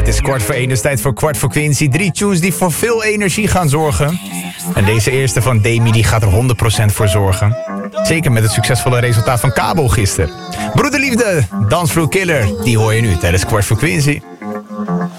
Het is 1:15, dus tijd voor Kwart voor Quincy. 3 tunes die voor veel energie gaan zorgen. En deze eerste van Demi die gaat er 100% voor zorgen. Zeker met het succesvolle resultaat van Kabel gisteren. Broederliefde, Dansvloer Killer, die hoor je nu tijdens Kwart voor Quincy.